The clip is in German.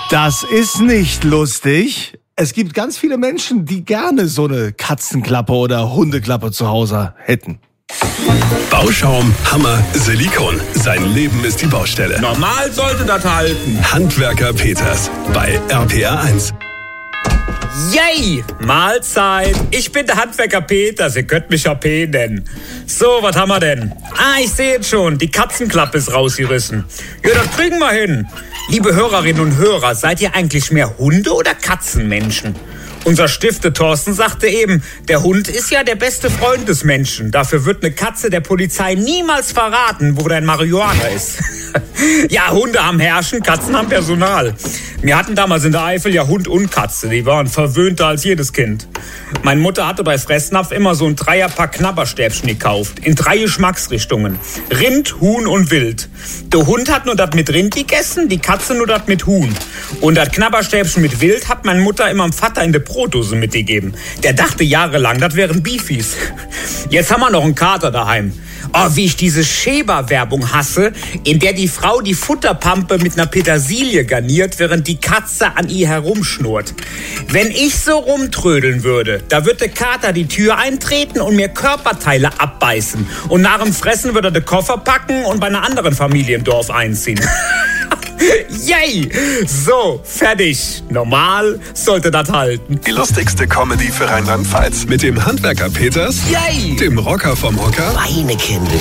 Das ist nicht lustig. Es gibt ganz viele Menschen, die gerne so eine Katzenklappe oder Hundeklappe zu Hause hätten. Bauschaum, Hammer, Silikon. Sein Leben ist die Baustelle. Normal sollte das halten. Handwerker Peters bei RPR 1. Yay! Mahlzeit! Ich bin der Handwerker Peters, ihr könnt mich AP nennen. So, was haben wir denn? Ich sehe jetzt schon, die Katzenklappe ist rausgerissen. Ja, das kriegen wir hin. Liebe Hörerinnen und Hörer, seid ihr eigentlich mehr Hunde- oder Katzenmenschen? Unser Stifter Thorsten sagte eben, der Hund ist ja der beste Freund des Menschen. Dafür wird eine Katze der Polizei niemals verraten, wo dein Marihuana ist. Ja, Hunde haben Herrschen, Katzen haben Personal. Wir hatten damals in der Eifel ja Hund und Katze. Die waren verwöhnter als jedes Kind. Meine Mutter hatte bei Fressnapf immer so ein Dreierpack Knabberstäbchen gekauft. In 3 Geschmacksrichtungen. Rind, Huhn und Wild. Der Hund hat nur das mit Rind gegessen, die Katze nur das mit Huhn. Und das Knabberstäbchen mit Wild hat meine Mutter immer dem Vater in der Brotdose mitgegeben. Der dachte jahrelang, das wären Beefies. Jetzt haben wir noch einen Kater daheim. Oh, wie ich diese Schäber-Werbung hasse, in der die Frau die Futterpampe mit einer Petersilie garniert, während die Katze an ihr herumschnurrt. Wenn ich so rumtrödeln würde, da würde der Kater die Tür eintreten und mir Körperteile abbeißen. Und nach dem Fressen würde er den Koffer packen und bei einer anderen Familie im Dorf einziehen. Yay! So, fertig. Normal sollte das halten. Die lustigste Comedy für Rheinland-Pfalz. Mit dem Handwerker Peters, Yay! dem Rocker vom Hocker Meine Kinder,